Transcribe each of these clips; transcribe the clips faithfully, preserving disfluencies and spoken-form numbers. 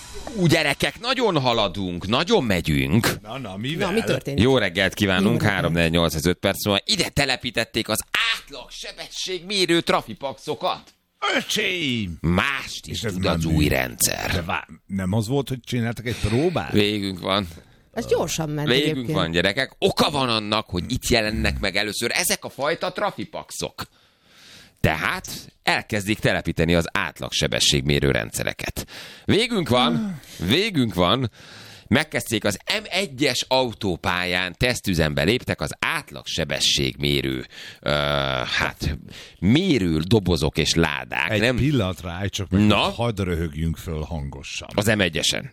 Ú, gyerekek, nagyon haladunk, nagyon megyünk. Na, na, mivel? Na, mi történik? Jó reggelt kívánunk, Jó három négy nyolc öt perc múlva. Ide telepítették az átlag sebességmérő trafipaxokat. Öcsém! Mást is És ez tud már az mi? új rendszer. De vá, nem az volt, hogy csináltak egy próbát? Végünk van. Ez gyorsan ment Végünk egyébként. van, gyerekek. Oka van annak, hogy itt jelennek meg először ezek a fajta trafipaxok. Tehát elkezdik telepíteni az átlagsebességmérő rendszereket. Végünk van, végünk van. Megkezdték az em egyes autópályán, tesztüzembe léptek az átlagsebességmérő, uh, hát mérő dobozok és ládák. Egy nem? pillanatra állj csak meg, Na? hadd röhögjünk föl hangosan. Az em egyesen.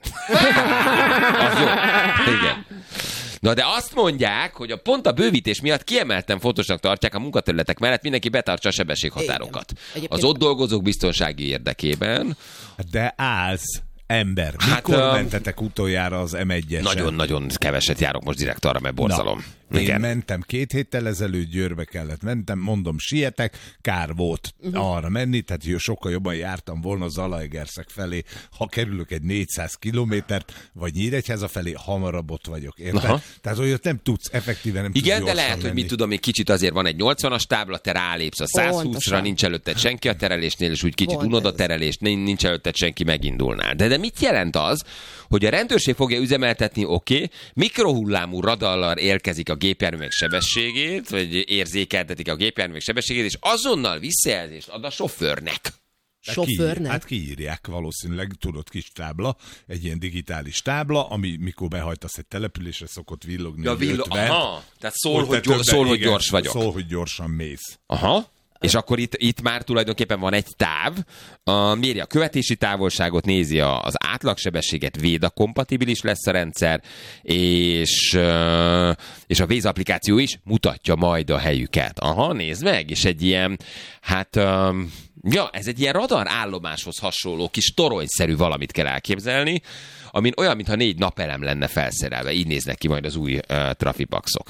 Az jó. Igen. Na de azt mondják, hogy a pont a bővítés miatt kiemelten fontosnak tartják a munkaterületek mellett mindenki betartsa a sebességhatárokat. Az ott dolgozók biztonsági érdekében. De állsz, ember, Hát, mikor um, mentetek utoljára az em egyesen? Nagyon-nagyon keveset járok most direkt arra, mert borzalom. Na, én Igen. mentem két héttel ezelőtt, Győrbe kellett mentem, mondom, sietek, kár volt uh-huh. arra menni, tehát jó, sokkal jobban jártam volna Zalaegerszeg felé, ha kerülök egy négyszáz kilométert, vagy Nyíregyháza felé, hamarabb ott vagyok, érted? Aha. Tehát olyat nem tudsz, effektíven nem Igen, tudsz de lehet, hogy mit tudom, még kicsit azért van egy nyolcvanas tábla, te rálépsz a száz húszra, Pontosan. nincs előtted senki a terelésnél, és úgy kicsit Pont unod a ez. terelést, nincs előtted senki, megindulnál. De, de mit jelent az, hogy a rendőrség fogja üzemeltetni, oké, okay, mikrohullámú radallal érkezik a gépjárművek sebességét, vagy érzékeltetik a gépjárművek sebességét, és azonnal visszajelzést ad a sofőrnek. De Sofőrnek? Ki, hát kiírják valószínűleg, tudod, kis tábla, egy ilyen digitális tábla, ami mikor behajtasz egy településre, szokott villogni, Ja, hogy villo- ötven. aha, tehát szól, Ott hogy, te gyors, többen- szól hogy igen, gyors vagyok. Szól, hogy gyorsan mész. Aha. És akkor itt, itt már tulajdonképpen van egy táv, a, méri a követési távolságot, nézi a, az átlagsebességet, Véda kompatibilis lesz a rendszer, és, uh, és a Waze applikáció is mutatja majd a helyüket. Aha, nézd meg, és egy ilyen, hát... Um, ja, ez egy ilyen radar állomáshoz hasonló kis toronyszerű valamit kell elképzelni, amin olyan, mintha négy napelem lenne felszerelve. Így néznek ki majd az új uh, trafipaxok.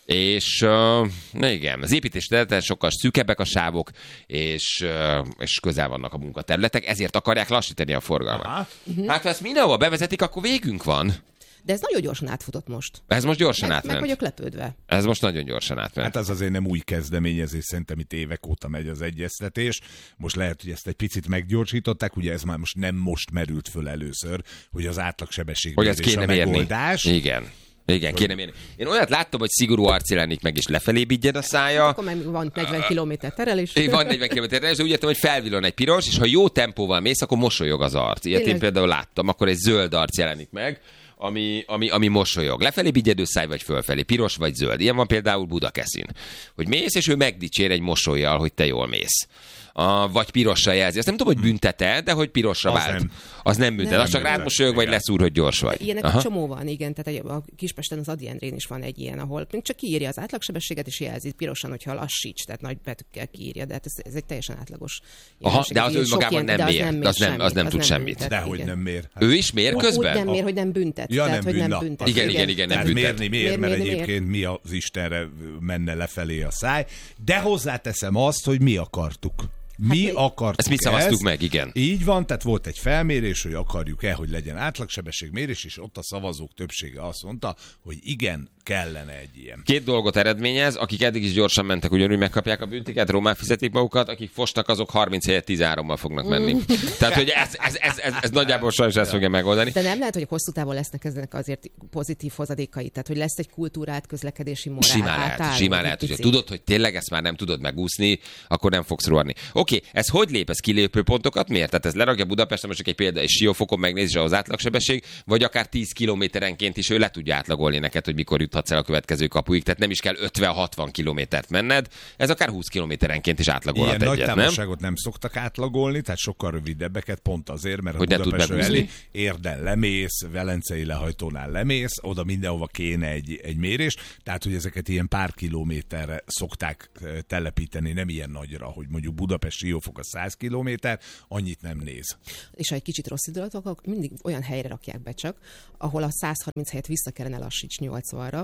És uh, igen, az építés területen sokkal szűkebbek a sávok, és, uh, és közel vannak a munkaterületek, ezért akarják lassítani a forgalmat. Aha. Hát ha ezt mindenhova bevezetik, akkor végünk van. De ez nagyon gyorsan átfutott most. Ez most gyorsan Meg, átment. meg vagyok lepődve. Ez most nagyon gyorsan átment. Hát az azért nem új kezdeményezés, szerintem itt évek óta megy az egyeztetés. Most lehet, hogy ezt egy picit meggyorsították, ugye ez már most nem most merült föl először, hogy az átlagsebesség Hogy ezt mérés kéne a mérni. megoldás. Igen. Igen, kéne mérni. Én olyat láttam, hogy szigorú arc jelenik meg, és lefelé bigyen a szája. Akkor meg van negyven kilométer terelés. Én van negyven kilométer, és úgy értem, hogy felvillan egy piros, és ha jó tempóval mész, akkor mosolyog az arc. Ilyet én Tényleg? például láttam, akkor egy zöld arc jelenik meg, ami, ami, ami mosolyog. Lefelé bigyedő száj, vagy fölfelé, piros vagy zöld. Ilyen van például Budakeszin. Hogy mész, és ő megdicsér egy mosollyal, hogy te jól mész. A, vagy pirossal jelzi. Azt nem tudom, hogy büntete, de hogy pirosra Az vált. nem. Az nem büntet. Nem. Az csak rád mosolyog, vagy Igen. leszúr, hogy gyors vagy. Ilyenek Aha. egy csomó van, igen. Tehát egy, a Kispesten az Ady Endrén is van egy ilyen, ahol még csak kiírja az átlagsebességet, és jelzi pirosan, hogyha lassíts, tehát nagy betűkkel kiírja, de hát ez, ez egy teljesen átlagos Aha, jelenség. de az Ilyen sok önmagában ilyen- nem de mér. mér De az nem- semmit, az nem tud semmit. büntet, Dehogy igen. nem mér. Hát Ő is mér Úgy- közben? Úgy nem mér, hogy nem büntet. Ja, tehát, nem hogy bűn, nem na, büntet. Igen, igen, igen, nem Tehát büntet. mérni miért, Mér, mert mérni egyébként mi az Istenre menne lefelé a száj. De hozzáteszem azt, hogy mi akartuk. Mi Hát, akartuk Ezt mi szavaztuk meg, igen. Így van, tehát volt egy felmérés, hogy akarjuk-e, hogy legyen átlagsebességmérés, és ott a szavazók többsége azt mondta, hogy igen, kellene egy ilyen. Két dolgot eredményez, akik eddig is gyorsan mentek, ugyanúgy megkapják a büntiket, román fizetik magukat, akik fostak, azok harminc helyett tizenhárommal fognak menni. Tehát, hogy ez, ez, ez, ez, ez nagyjából sajnos ezt fogja megoldani. De nem lehet, hogy hosszú távon lesznek ezek azért pozitív hozadékai, tehát hogy lesz egy kultúrát, közlekedési morál. Simán lehet, átálló, simán egy lehet, hogyha picit. tudod, hogy tényleg ezt már nem tudod megúszni, akkor nem fogsz rohanni. Oké, ez hogy lép? Ez kilépő pontokat miért? Tehát ez lerakja Budapesten, most csak egy példa, és Siófokon megnézi az átlagsebesség, vagy akár tíz kilométerenként is ő le tudja átlagolni neked, hogy mikor juthatsz el a következő kapuig. Tehát nem is kell ötven-hatvan kilométert menned, ez akár húsz kilométerenként is átlagolhat Ilyen nagy egyet, nem? távolságot nem szoktak átlagolni, tehát sokkal rövidebbeket, pont azért, mert Hogy a ne tud Budapestről megúszni. elé Érden lemész, Velencei lehajtónál lemész, oda mindenhova kéne egy, egy mérés, tehát hogy ezeket ilyen pár kilométerre szokták eh, telepíteni, nem ilyen nagyra, hogy mondjuk Budapest Siófok a száz kilométer, annyit nem néz. És ha egy kicsit rossz indulatok, akkor mindig olyan helyre rakják be csak, ahol a száz harminc helyett vissza kellene lassíts nyolcvanra,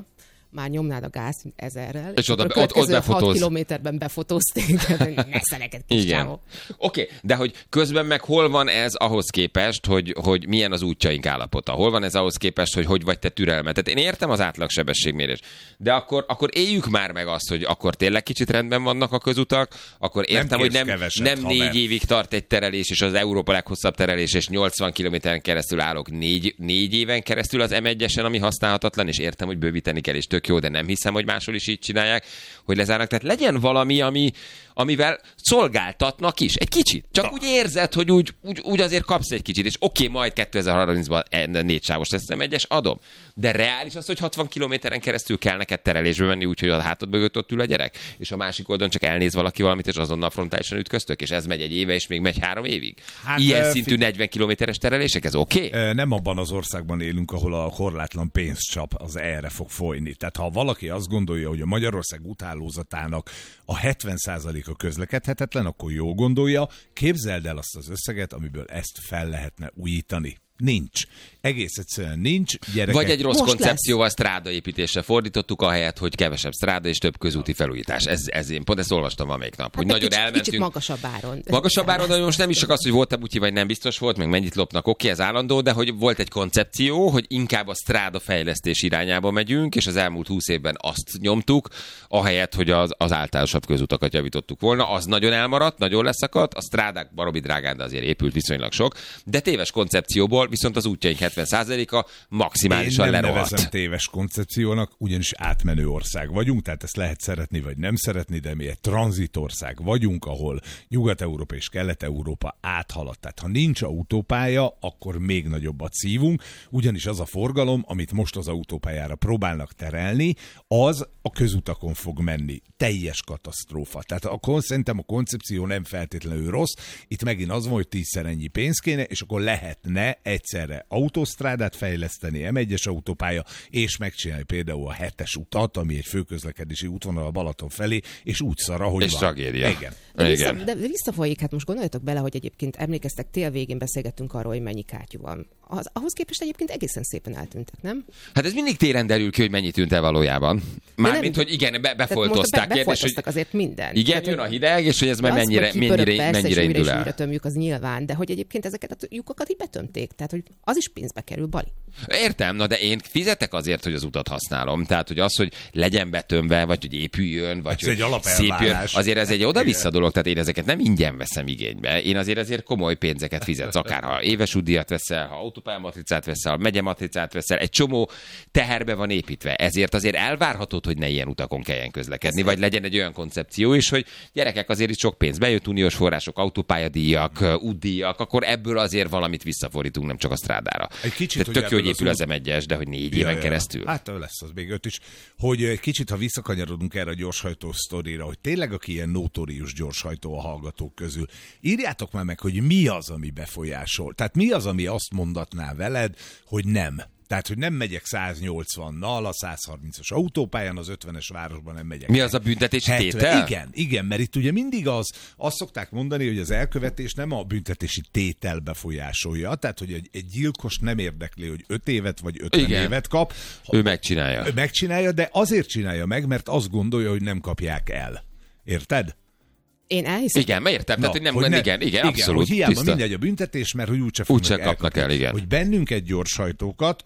már nyomnád a gáz ezerrel, és, és oda, a következő ott, ott hat kilométerben befotózték, neszeleket kis csávok. Oké, okay, de hogy közben meg hol van ez ahhoz képest, hogy, hogy milyen az útjaink állapota? Hol van ez ahhoz képest, hogy hogy vagy te türelmet? Tehát én értem az átlagsebességmérést, de akkor, akkor éljük már meg azt, hogy akkor tényleg kicsit rendben vannak a közutak, akkor értem, nem hogy nem, keveset, nem négy mert... évig tart egy terelés, és az Európa leghosszabb terelés, és nyolcvan kilométeren keresztül állok négy, négy éven keresztül az em egyesen, ami használhatatlan, és értem, hogy bővíteni kell, és tök jó, de nem hiszem, hogy máshol is így csinálják, hogy lezárnak. Tehát legyen valami, ami, amivel szolgáltatnak is. Egy kicsit. Csak Na. úgy érzed, hogy úgy, úgy, úgy azért kapsz egy kicsit, és oké, okay, majd kétezer-harmincban négy sávos lesz az em egyes, adom. De reális az, hogy hatvan kilométeren keresztül kell neked terelésbe menni, úgyhogy a hátad mögött ott ül a gyerek, és a másik oldalon csak elnéz valaki valamit, és azonnal frontálisan ütköztök, és ez megy egy éve, és még megy három évig. Hát, Ilyen uh, szintű fi... negyven kilométeres terelések, ez oké? Okay? Uh, nem abban az országban élünk, ahol a korlátlan pénzcsap az erre fog folyni. Tehát ha valaki azt gondolja, hogy a Magyarország úthálózatának a hetven százaléka közlekedhetetlen, akkor jól gondolja, képzeld el azt az összeget, amiből ezt fel lehetne újítani. Nincs. Egész egyszerűen nincs. Gyerekek. Vagy egy rossz Most koncepcióval lesz. Strádaépítésre fordítottuk, ahelyett, hogy kevesebb stráda és több közúti felújítás. Ez, ez én pont ezt olvastam valamelyik nap. Hogy hát nagyon kicsit, elmentünk. Kicsit magasabb áron. Magasabb áron, de most nem is csak az, hogy volt-e butyi, vagy nem biztos volt, meg mennyit lopnak, oké, ez állandó, de hogy volt egy koncepció, hogy inkább a stráda fejlesztés irányába megyünk, és az elmúlt húsz évben azt nyomtuk, ahelyett, hogy az, az általánosabb közutakat javítottuk volna. Az nagyon elmaradt, nagyon leszakadt, a strádák baromi drágán, de azért épült viszonylag sok, de téves koncepcióból viszont az útjaink hetven százaléka maximálisan lerohadt. Én nem nevezem téves koncepciónak, ugyanis átmenő ország vagyunk, tehát ezt lehet szeretni vagy nem szeretni, de mi egy tranzitország vagyunk, ahol Nyugat-Európa és Kelet-Európa áthalad. Tehát ha nincs autópálya, akkor még nagyobbat szívunk, ugyanis az a forgalom, amit most az autópályára próbálnak terelni, az a közutakon fog menni. Teljes katasztrófa. Tehát akkor szerintem a koncepció nem feltétlenül rossz. Itt megint az van, hogy tízszer ennyi pénz kéne, és akkor lehetne egyszerre autósztrádát fejleszteni, em egyes autópálya, és megcsinálni például a hetes utat, ami egy főközlekedési útvonal a Balaton felé, és úgy szara, hogy és van. Tragédia. Igen. De, vissza, de visszafolyik, hát most gondoljatok bele, hogy egyébként emlékeztek, tél végén beszélgettünk arról, hogy mennyi kátyú van. Az, ahhoz képest egyébként egészen szépen eltűntek, nem? Hát ez mindig télen derül ki, hogy mennyit tűnt el valójában. Mármint, hogy igen, be, befoltozták. Be, befoltoztak hogy azért minden. Igen, tehát, jön a hideg, és hogy ez már mennyire, mennyire, persze, mennyire indul el. Újra tömjük, az nyilván, de hogy egyébként ezeket a lyukakat így betömték, tehát hogy az is pénzbe kerül, Bali. Értem, na de én fizetek azért, hogy az utat használom. Tehát, hogy az, hogy legyen betömve, vagy hogy épüljön, vagy ez hogy szépjön, azért ez egy oda-vissza dolog, tehát én ezeket nem ingyen veszem igénybe. Én azért azért komoly pénzeket fizetsz, akár ha éves útdíjat veszel, ha autópályamatricát veszel, megyematricát veszel, egy csomó teherbe van építve. Ezért azért elvárhatod, hogy ne ilyen utakon kelljen közlekedni, vagy legyen egy olyan koncepció is, hogy gyerekek, azért is sok pénz bejött, uniós források, autópályadíjak, útdíjak, akkor ebből azért valamit visszafordítunk, nem csak a strádára. Egy kicsit, tök jó, hogy épül az em egyes, de hogy négy ja, éven ja. keresztül. Hát lesz az még öt is. Hogy egy kicsit, ha visszakanyarodunk erre a gyorshajtó sztorira, hogy tényleg aki ilyen notórius gyorshajtó a hallgatók közül, írjátok már meg, hogy mi az, ami befolyásol. Tehát mi az, ami azt mondatná veled, hogy nem. Tehát, hogy nem megyek száznyolcvannal a százharmincas autópályán, az ötvenes városban nem megyek. Mi az a büntetési tétel? Igen, igen, mert itt ugye mindig az, azt szokták mondani, hogy az elkövetés nem a büntetési tétel befolyásolja, tehát, hogy egy, egy gyilkos nem érdekli, hogy öt évet vagy ötven igen. évet kap. Ő megcsinálja. Ő megcsinálja, de azért csinálja meg, mert azt gondolja, hogy nem kapják el. Érted? Én elhiszem. Igen, mert értem, Na, tehát, hogy nem, hogy igen, ne, igen, igen, igen, abszolút. Hogy hiába mindegy a büntetés, mert hogy úgyse fognak úgy kapnak el, igen. Hogy bennünket gyorshajtókat,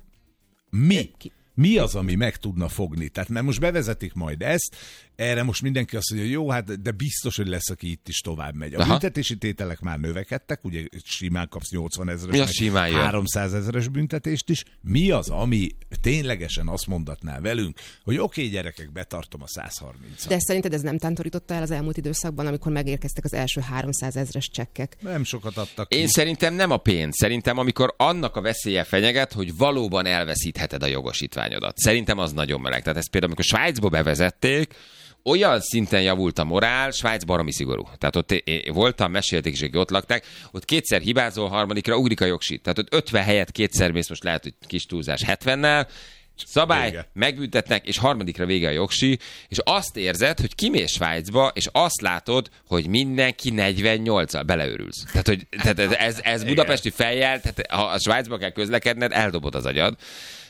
mi? Mi az, ami meg tudna fogni? Tehát mert most bevezetik majd ezt, erre most mindenki azt mondja, hogy jó, hát de biztos, hogy lesz, aki itt is tovább megy. A Aha. büntetési tételek már növekedtek, ugye simán kapsz nyolcvan ezeres, háromszáz ezeres büntetést is. Mi az, ami ténylegesen azt mondatná velünk, hogy oké, okay, gyerekek, betartom a százharmincat. De szerinted ez nem tántorította el az elmúlt időszakban, amikor megérkeztek az első háromszáz ezeres csekkek? Nem sokat adtak. Én ki. Szerintem nem a pénz. Szerintem amikor annak a veszélye fenyeget, hogy valóban elveszítheted a jogosítványodat. Szerintem az nagyon meleg. Tehát ezt például, amikor Svájcba bevezették, olyan szinten javult a morál, Svájc baromi szigorú. Tehát ott én voltam, mesélték is, hogy ott lakták, ott kétszer hibázol, harmadikra ugrik a jogsít. Tehát ott ötven helyet kétszer mész, most lehet, hogy kis túlzás hetvennel, szabály, vége. Megbüntetnek, és harmadikra vége a jogsi, és azt érzed, hogy kimész Svájcba, és azt látod, hogy mindenki negyvennyolccal beleőrülsz. Tehát, hogy, tehát ez, ez budapesti fejjel, tehát ha a Svájcba kell közlekedned, eldobod az agyad.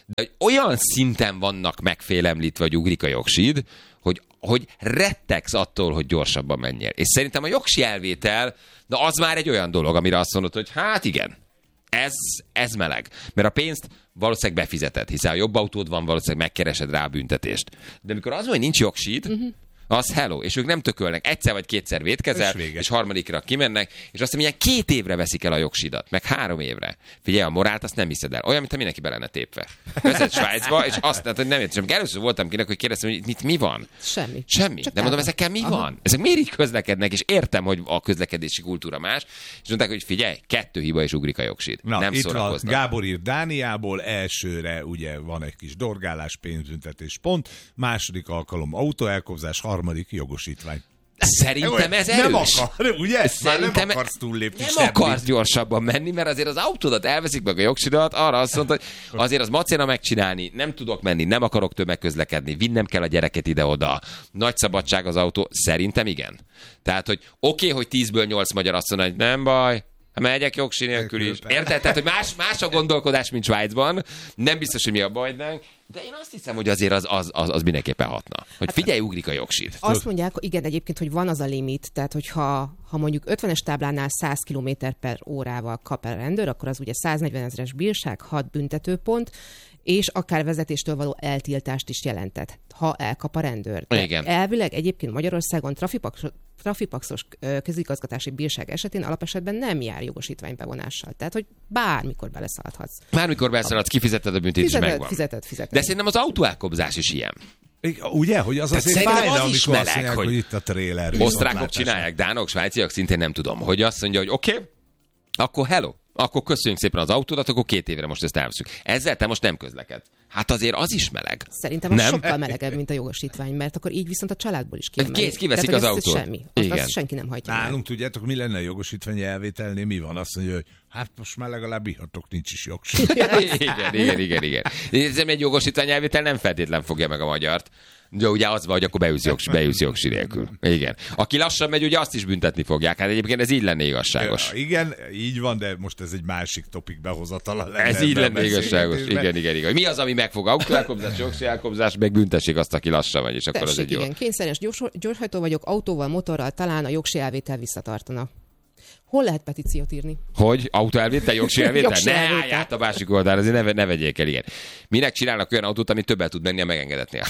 de hogy olyan szinten vannak megfélemlítve, vagy ugrik a jogsid, hogy, hogy rettegsz attól, hogy gyorsabban menjél. És szerintem a jogsi elvétel, na az már egy olyan dolog, amire azt mondod, hogy hát igen, ez, ez meleg. Mert a pénzt valószínűleg befizeted, hiszen ha jobb autód van, valószínűleg megkeresed rá a büntetést. De amikor az, hogy nincs jogsid, uh-huh. az hello, és ők nem tökölnek. Egyszer vagy kétszer vétkezel, és, és harmadikra kimennek, és azt mondja, két évre veszik el a jogsidat, meg három évre. Figyelj, a morált azt nem hiszed el. Olyan, mintha mindenki be lenne tépve. Vezet Svájcba, és azt mondta, hogy nem értem. Először voltam kinek, hogy kérdeztem, hogy mit, mi van. Semmi. Semmi. Csak de mondom, ezekkel mi Aha. van? Ezek miért így közlekednek, és értem, hogy a közlekedési kultúra más. És mondták, hogy figyelj, kettő hiba, és ugrik a jogsid. Na, nem itt szórakoznak. Gábor ír Dániából, elsőre ugye van egy kis dorgálás, pénzbüntetés pont, második alkalom autóelkobzás, harmadik jogosítvány. Szerintem ez erős. Nem akar, ugye? Szerintem nem akarsz túllépni Nem semmit. akarsz gyorsabban menni, mert azért az autódat elveszik meg a jogsidat, arra azt mondta, hogy azért az macéna megcsinálni, nem tudok menni, nem akarok tömegközlekedni, vinnem kell a gyereket ide-oda. Nagy szabadság az autó, szerintem igen. Tehát, hogy oké, okay, hogy tízből nyolc magyar azt mondja, hogy nem baj, megyek jogsi nélkül is. Érted? Tehát, hogy más, más a gondolkodás, mint Svájcban. Nem biztos, hogy mi a baj, de én azt hiszem, hogy azért az, az, az, az mindenképpen hatna. Hogy figyelj, ugrik a jogsid. Azt mondják, igen, egyébként, hogy van az a limit, tehát hogyha ha mondjuk ötvenes táblánál száz kilométer per órával kap el rendőr, akkor az ugye száznegyven ezres bírság, hat büntetőpont, és akár vezetéstől való eltiltást is jelentett, ha elkap a rendőr. De igen. Elvileg egyébként Magyarországon trafipaxos, trafipaxos közigazgatási bírság esetén alapesetben nem jár jogosítványbevonással. Tehát, hogy bármikor beleszaladhatsz. Bármikor beleszaladsz, kifizeted a büntetést, fizeted, megvan. Fizeted, fizeted. De szerintem az autóelkobzás is ilyen. Ugye, hogy az Tehát azért fájna, az amikor is meleg, meleg, azt mondják, hogy, hogy itt a trailer. Osztrákok csinálják, dánok, svájciak, szintén nem tudom. Hogy azt mondja, hogy oké, okay, akkor hello, akkor köszönjük szépen az autódat, akkor két évre most ezt elveszünk. Ezzel te most nem közleked. Hát azért az is meleg. Szerintem az nem? sokkal melegebb, mint a jogosítvány, mert akkor így viszont a családból is kimegy. Kész, kiveszik Tehát, az az autót. Semmi. Azt, azt senki nem hagyja. Nálunk tudjátok, mi lenne a jogosítvány elvételnél? Mi van? Azt mondja, hogy hát most már legalább ihatok, nincs is jogosítvány. igen, igen, igen, igen. Ez egy jogosítvány elvétel nem feltétlen fogja meg a magyart. De ugye az van, hogy akkor beülsz jogsi, beülsz jogsi nélkül. Igen. Aki lassan megy, ugye azt is büntetni fogják. Hát egyébként ez így lenne igazságos. Ja, igen, így van, de most ez egy másik topik behozatala lenne. Ez így lenne igazságos. Igen, igen, igen. Mi az, ami megfog? Autóelkobzás, jogsi elkobzás, meg büntessék azt, aki lassan megy, és akkor Tessék, az egy jó. Igen, kényszeres gyors, gyorshajtó vagyok, autóval, motorral, talán a jogsi elvétel visszatartana. Hol lehet petíciót írni? Hogy? Autóelvétel, jogsi elvétel? Jogsi Ne elvétel. állj át a másik oldalra, azért ne, ne vegyék el, igen. Minek csinálnak olyan autót, amit többel tud menni a megengedetnél?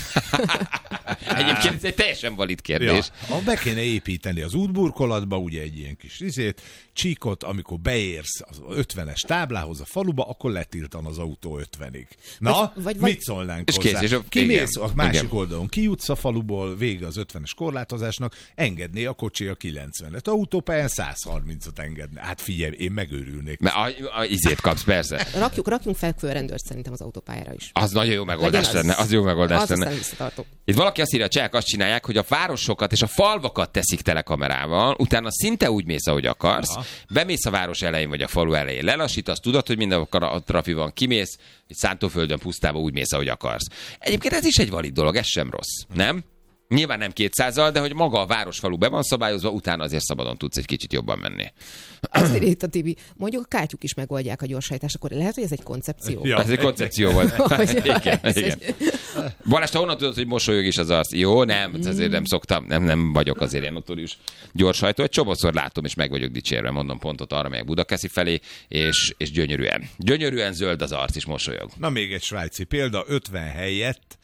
Egyébként ez egy teljesen valid kérdés. Ja, be kéne építeni az útburkolatba, ugye egy ilyen kis izét, csíkot, amikor beérsz az ötvenes táblához a faluba, akkor letiltan az autó ötvenig. Na, vagy, vagy, mit szólnánk és hozzá? kész, és Kimész a másik igen. oldalon, kijutsz a faluból, vége az ötvenes korlátozásnak, engedné a kocsi a kilencvenet. Autópályán száz harmincot engedne. Hát figyelj, én megőrülnék. Mert a, a, izét kapsz, persze. Rakjuk, rakjunk fel rendőrt szerintem az autópályára is. Az nagyon jó megoldás az, lenne. Az jó megoldás az lenne. aztán visszatartó. Itt valaki azt írja, a csehek azt csinálják, hogy a városokat és a falvakat teszik telekamerával, utána szinte úgy mész, ahogy akarsz, Aha. bemész a város elején vagy a falu elején, lelassítasz, tudod, hogy minden a trafi van, kimész, egy szántóföldön pusztába úgy mész, ahogy akarsz. Egyébként ez is egy valid dolog, ez sem rossz, nem? Nyilván nem kétszázzal, de hogy maga a városfalu be van szabályozva, utána azért szabadon tudsz egy kicsit jobban menni. Azt írja itt a Tibi, mondjuk a kátyuk is megoldják a gyorshajtást, akkor lehet, hogy ez egy koncepció? Ja. Ez egy koncepció volt. igen, igen. Balázs, te honnan tudod, hogy mosolyog is az arc? Jó, nem, azért nem szoktam, nem, nem vagyok azért ilyen notórius gyorshajtó. Egy csomószor látom, és meg vagyok dicsérve, mondom pontot arra, melyek Budakeszi felé, és, és gyönyörűen. Gyönyörűen zöld az arc, és mosolyog. Na még egy svájci példa, ötven helyett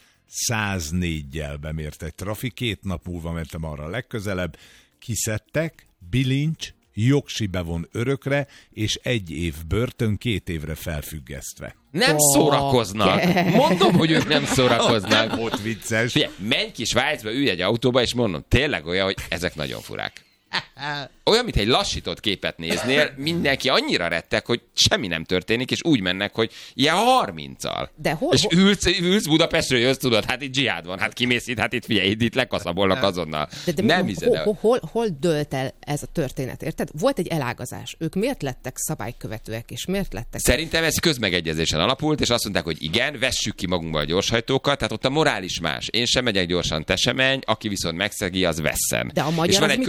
száznégyel bemért egy trafi, két nap múlva mentem arra a legközelebb, kiszedtek, bilincs, jogsi bevon örökre, és egy év börtön, két évre felfüggesztve. Nem oh, szórakoznak. Mondom, hogy ők nem szórakoznak. Nem volt vicces. Figyelj, menj ki Svájcba, ülj egy autóba, és mondom, tényleg olyan, hogy ezek nagyon furák. Olyan, mint egy lassított képet néznél, mindenki annyira rettek, hogy semmi nem történik, és úgy mennek, hogy ilyen harminccal. De hol, és ülsz, ülsz Budapestről, jössz, tudod, hát itt dzsihád van, hát kimész itt, hát itt figyelj, itt, itt lekaszabolnak azonnal. De, de nem hol, hiszed el. Hol, hol, hol dölt el ez a történet, érted? Volt egy elágazás. Ők miért lettek szabálykövetőek, és miért lettek... Szerintem ez közmegegyezésen alapult, és azt mondták, hogy igen, vessük ki magunkba a gyorshajtókat, tehát ott a morális más. Én sem megyek gyorsan, te sem menj, aki viszont megszegi, az vesszen. De a magyar és van az egy mitől? közös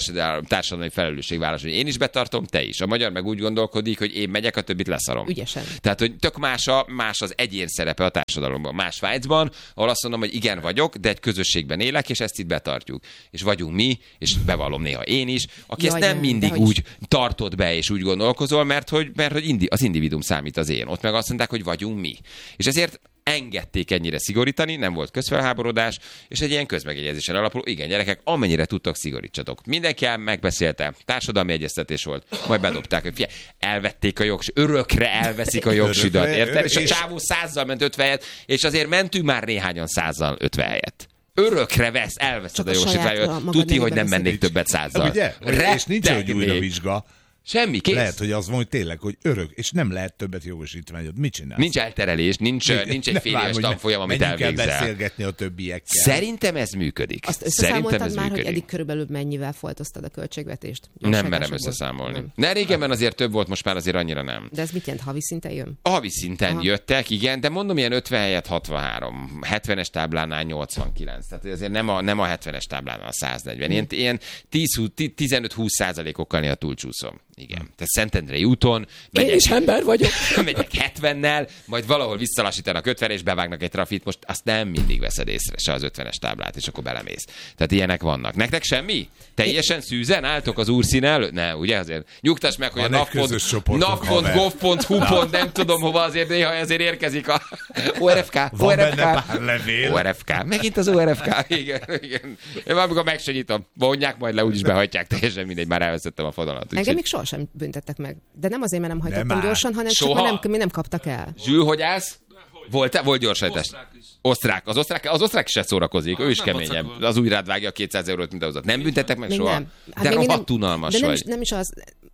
társadalmi, társadalmi felelősségvállalás, hogy én is betartom, te is. A magyar meg úgy gondolkodik, hogy én megyek, a többit leszarom. Ügyesen. Tehát, hogy tök más, a, más az egyén szerepe a társadalomban. Más Svájcban, ahol azt mondom, hogy igen vagyok, de egy közösségben élek, és ezt itt betartjuk. És vagyunk mi, és bevallom néha én is, aki Jaj, ezt nem, nem mindig úgy is tartod be, és úgy gondolkozol, mert hogy, mert, hogy indi, az individuum számít az én. Ott meg azt mondták, hogy vagyunk mi. És ezért engedték ennyire szigorítani, nem volt közfelháborodás, és egy ilyen közmegegyezésen alapuló, igen, gyerekek, amennyire tudtok, szigorítsatok. Mindenki megbeszélte, társadalmi egyeztetés volt, majd bedobták, hogy figyelj, elvették a jogsidat, örökre elveszik a jogsidat, érted? És a csávó százzal ment ötven helyet, és azért mentünk már néhányan százzal ötven helyet. Örökre vesz, elveszed a jogosítványt. Tuti, hogy nem mennék többet százzal. Ugye? És nincs, hogy újra vizsga. Semmi, kész. Lehet, hogy az mondja tényleg, hogy örök, és nem lehet többet jogosítványod. Mit csinálsz? Nincs elterelés, nincs, nincs, nincs egy fél éves tanfolyam, amit elvégzel. Menjünk kell beszélgetni a többiekkel. Szerintem ez működik. Azt összeszámoltad már, működik. Hogy eddig körülbelül mennyivel foltoztad a költségvetést? Nem merem összeszámolni. Nem. Ne régen azért több volt, most már azért annyira nem. De ez mit jelent? Havi szinten jön? A havi szinten Aha. jöttek, igen, de mondom, ilyen ötven helyett hatvanhárom, hetvenes táblánál nyolcvankilenc. Tehát azért nem a, nem a hetvenes táblánál száznegyven. Ilyen, ilyen tizenöt-húsz százalékokkal néha túlcsúszom. Igen. Tehát Szentendrei úton megyek, én is ember vagyok. Megyek hetvennel, majd valahol visszalassítanak ötven, és bevágnak egy trafit. Most azt nem mindig veszed észre, se az ötvenes táblát, és akkor belemész. Tehát ilyenek vannak. Nektek semmi? Teljesen szűzen álltok az úrszín előtt? Ne, ugye azért? Nyugtass meg, hogy a nav pont gov pont hu pont nem tudom hova, azért néha azért érkezik a o er ef ká. Van o er ef ká. Benne pár levél. o er ef ká. Megint az o er ef ká. Igen, igen. Én amikor megsegítom, vonják, majd le úgyis behajtják, teljesen mindegy, már elveszettem a fonalat. Engem még sohasem büntettek meg. De nem azért, mert nem hajtottam nem gyorsan, hanem soha? Csak nem, mi nem kaptak el. Zsül, hogy állsz? Volt, volt gyorsajtás. Osztrák. Az osztrák, az osztrák is szórakozik, ő is keményebb. Az úgy rád vágja a kétszáz eurót, mint ahhoz. Nem büntettek meg még soha? Nem. Hát de rohadt unalmas de nem vagy. Is, nem is az,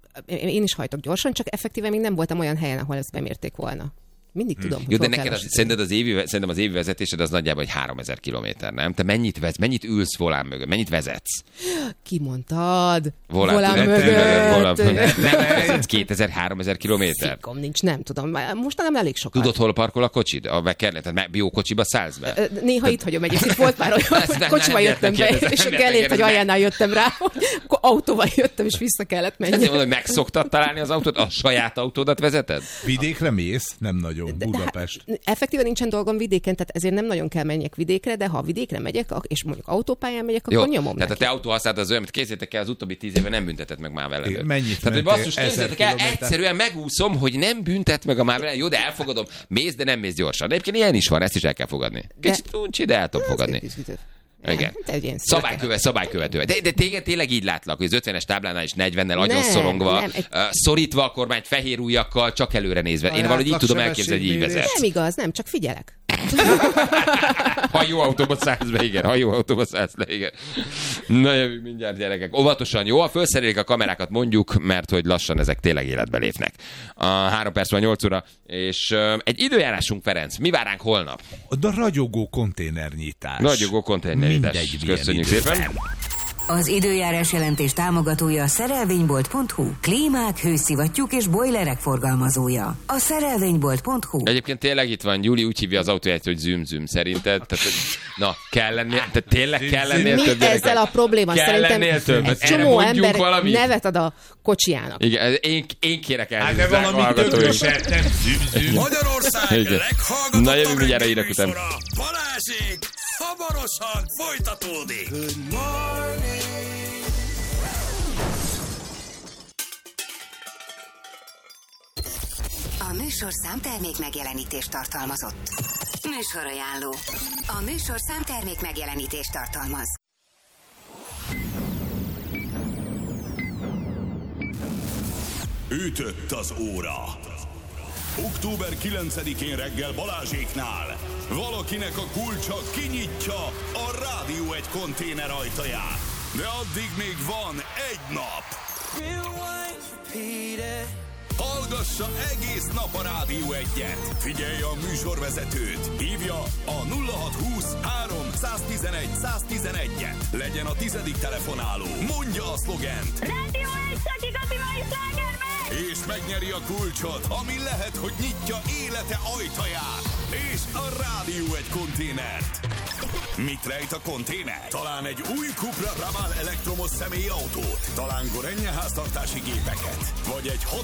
én is hajtok gyorsan, csak effektíve még nem voltam olyan helyen, ahol ezt bemérték volna. Mindig tudom, hmm. hogy Jó, de neked az, szerinted az évi, szerintem az évi vezetésed az nagyjából egy háromezer kilométer, nem? Te mennyit, vez, mennyit ülsz volán mögött? Mennyit vezetsz? Ki mondtad? Volán, volán mögött. Volán mögött. Nem vezetsz kétezer-háromezer kilométer? Fikom nincs, nem tudom. Most nem elég sokat. Tudod, hol parkol a kocsid? A bekernet, tehát biókocsiba szállsz be? Néha itt hagyom egyébként. Volt már olyan, hogy kocsiba jöttem be, és a Gellért, hogy aljánál jöttem rá, akkor autóval jöttem, és vissza kellett menni. Ezért mondom, hogy megszoktad találni az autót? A saját autódat vezeted? Vidékre mész? Nem nagyon. Budapest. Effektíven nincsen dolgom vidéken, tehát ezért nem nagyon kell menjek vidékre, de ha vidékre megyek, és mondjuk autópályán megyek, akkor jó, nyomom tehát neki. a te autó használat az olyan, amit készítek el az utóbbi tíz éve nem büntetett meg már veled. Mennyit tehát, hogy basszus, képzeljétek el, egyszerűen megúszom, hogy nem büntet meg a már veled. Jó, de elfogadom, mész, de nem mész gyorsan. De egyébként ilyen is van, ezt is el kell fogadni. Kicsit uncsi, de el tudom fogadni. Igen. Szabályköve, szabálykövető. De, de téged tényleg így látlak, hogy az ötvenes táblánál is negyvennel agyon szorongva, nem, egy... szorítva a kormányt fehér ujjakkal, csak előre nézve. Én valahogy így tudom elképzelni, hogy így vezetsz. Nem igaz, nem, csak figyelek. Ha jó autóba szállsz be, igen. Ha jó autóba szállsz be, igen. Na jövünk mindjárt, gyerekek. Óvatosan, jó? Ha felszerelik a kamerákat, mondjuk, mert hogy lassan ezek tényleg életbe lépnek. A három perc van nyolc óra, és uh, egy időjárásunk, Ferenc. Mi vár ránk holnap? A ragyogó konténernyitás. Ragyogó konténernyitás. Mindegy, köszönjük szépen. Az időjárás jelentés támogatója a szerelvénybolt pont hu. Klímák, hőszivattyúk és bojlerek forgalmazója. A szerelvénybolt pont hu. Egyébként tényleg itt van, Gyuri úgy hívja az autóját, hogy züm-züm. Szerinted? Tehát, na, kell lennél, tehát tényleg kell lennél több. Mi ezzel a probléma? Szerintem egy csomó ember valamit? nevet ad a kocsijának. Igen, én, én kérek el. Hát de valami többöset, nem züm-züm. Magyarország leghallgatottabb na jövünk mindjárt a hírek után. Balázsék hamarosan folytatódik. Good morning. A műsorszám termék megjelenítést tartalmazott. Műsorajánló. A műsorszám termék megjelenítést tartalmaz. Ütött az óra. október kilencedikén reggel Balázséknál valakinek a kulcsa kinyitja a Rádió egy konténer ajtaját. De addig még van egy nap. Hallgassa egész nap a Rádió egyet. Figyelje a műsorvezetőt. Hívja a nulla hat húsz három tizenegy száztizenegyet. Legyen a tizedik telefonáló. Mondja a szlogent. Rádió egy szakik a mai slágerbe! És megnyeri a kulcsot, ami lehet, hogy nyitja élete ajtaját. És a Rádió egy konténert. Mit rejt a konténer? Talán egy új Cupra Raval elektromos személyautót? Talán Gorenje háztartási gépeket? Vagy egy